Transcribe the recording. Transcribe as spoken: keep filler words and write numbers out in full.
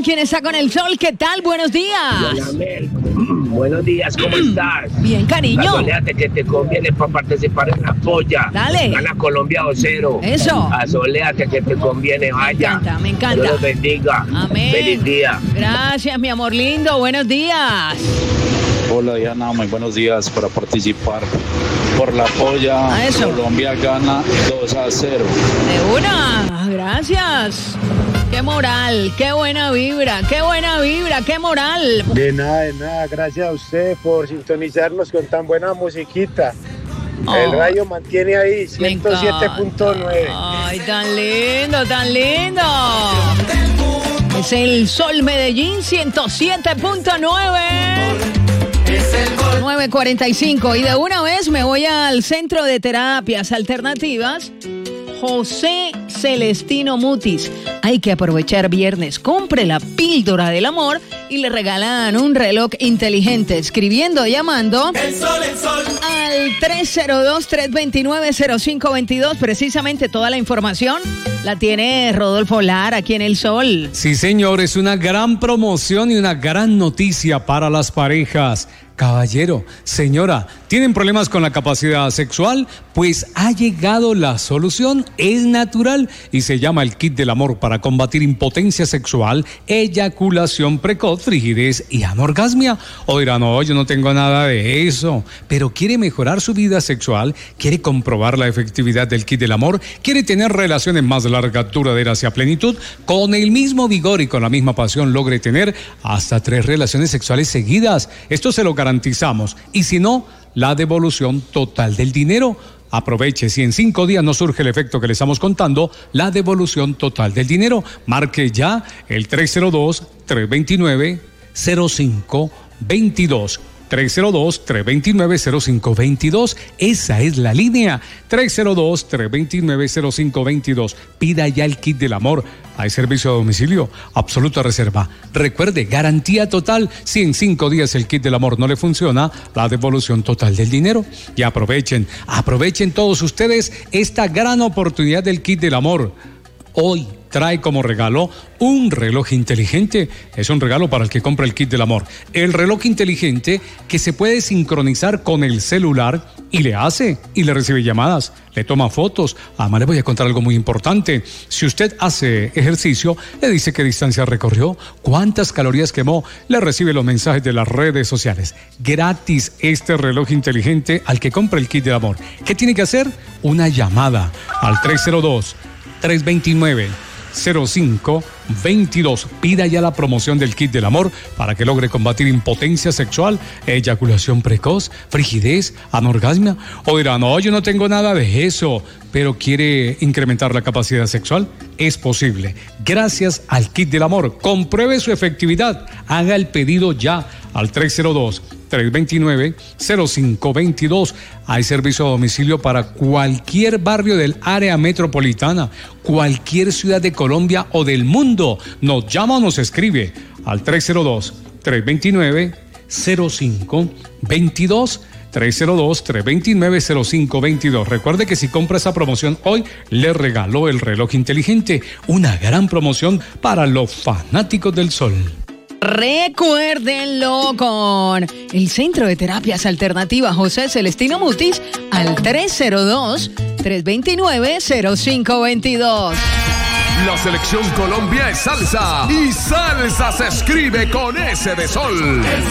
¿quién está con el sol? ¿Qué tal? Buenos días. Hola, Mel. Buenos días, ¿cómo estás? Bien, cariño. Asoléate que te conviene para participar en la polla. Dale. Gana Colombia o cero. Eso. Asoléate que te conviene, vaya. Me encanta, me encanta. Dios los bendiga. Amén. Feliz día. Gracias, mi amor lindo. Buenos días. Hola Diana, muy buenos días para participar por la polla. A eso. Colombia gana dos a cero. De una, gracias. Qué moral, qué buena vibra, qué buena vibra, qué moral. De nada, de nada, gracias a usted por sintonizarnos con tan buena musiquita. Oh, el radio mantiene ahí ciento siete punto nueve. Ay, tan lindo, tan lindo. Es el Sol Medellín ciento siete punto nueve. nueve cuarenta y cinco. Y de una vez me voy al Centro de Terapias Alternativas José Celestino Mutis. Hay que aprovechar viernes. Compre la píldora del amor y le regalan un reloj inteligente. Escribiendo o llamando El sol, el sol. al tres cero dos, tres dos nueve, cero cinco dos dos. Precisamente toda la información la tiene Rodolfo Lara aquí en El Sol. Sí, señor, es una gran promoción y una gran noticia para las parejas. Caballero, señora, ¿tienen problemas con la capacidad sexual? Pues ha llegado la solución, es natural y se llama el Kit del Amor para combatir impotencia sexual, eyaculación precoz, frigidez y anorgasmia. O dirán, no, yo no tengo nada de eso, pero quiere mejorar su vida sexual, quiere comprobar la efectividad del Kit del Amor, quiere tener relaciones más largas, duraderas y a plenitud, con el mismo vigor y con la misma pasión logre tener hasta tres relaciones sexuales seguidas. Esto se lo garantizamos. Y si no, la devolución total del dinero. Aproveche, si en cinco días no surge el efecto que le estamos contando, la devolución total del dinero. Marque ya el tres cero dos, tres dos nueve, cero cinco dos dos. tres cero dos, tres dos nueve, cero cinco dos dos. Esa es la línea. tres cero dos, tres dos nueve, cero cinco dos dos. Pida ya el Kit del Amor. Hay servicio a domicilio, absoluta reserva. Recuerde, garantía total. Si en cinco días el Kit del Amor no le funciona, la devolución total del dinero. Y aprovechen, aprovechen todos ustedes esta gran oportunidad del Kit del Amor. Hoy trae como regalo un reloj inteligente. Es un regalo para el que compra el Kit del Amor. El reloj inteligente que se puede sincronizar con el celular y le hace y le recibe llamadas, le toma fotos. Además, le voy a contar algo muy importante. Si usted hace ejercicio, le dice qué distancia recorrió, cuántas calorías quemó, le recibe los mensajes de las redes sociales. Gratis este reloj inteligente al que compra el Kit del Amor. ¿Qué tiene que hacer? Una llamada al tres cero dos, tres dos nueve, cero cinco dos dos. Pida ya la promoción del Kit del Amor para que logre combatir impotencia sexual, eyaculación precoz, frigidez, anorgasmia. O dirá, no, yo no tengo nada de eso, pero quiere incrementar la capacidad sexual. Es posible. Gracias al Kit del Amor. Compruebe su efectividad. Haga el pedido ya al tres cero dos, tres dos nueve, cero cinco dos dos. Hay servicio a domicilio para cualquier barrio del área metropolitana, cualquier ciudad de Colombia o del mundo. Nos llama o nos escribe al tres cero dos, tres dos nueve, cero cinco dos dos. tres cero dos, tres dos nueve, cero cinco dos dos. Recuerde que si compra esa promoción hoy, le regaló el reloj inteligente. Una gran promoción para los fanáticos del sol. Recuérdenlo con el Centro de Terapias Alternativas José Celestino Mutis al tres cero dos, tres dos nueve, cero cinco dos dos. La selección Colombia es salsa y salsa se escribe con S de sol.